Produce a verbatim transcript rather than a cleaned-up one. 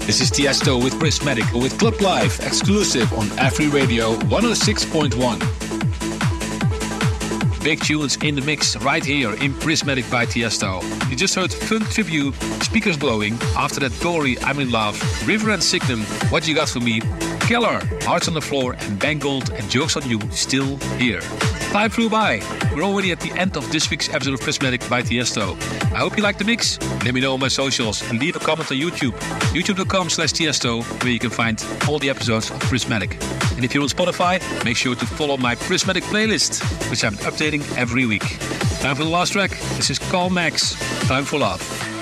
This is Tiesto with Prismatic with Club Live, exclusive on Afri Radio one oh six point one. Big tunes in the mix right here in Prismatic by Tiesto. You just heard Funk Tribute, Speakers Blowing. After that, Dory, I'm in Love, River and Signum, What You Got For Me, Keller, Hearts on the Floor, and Bangold and Jokes on You still here. Time flew by. We're already at the end of this week's episode of Prismatic by Tiesto. I hope you liked the mix. Let me know on my socials and leave a comment on YouTube. YouTube.com slash Tiesto, where you can find all the episodes of Prismatic. And if you're on Spotify, make sure to follow my Prismatic playlist, which I'm updating every week. Time for the last track. This is Carl Max, Time for Love.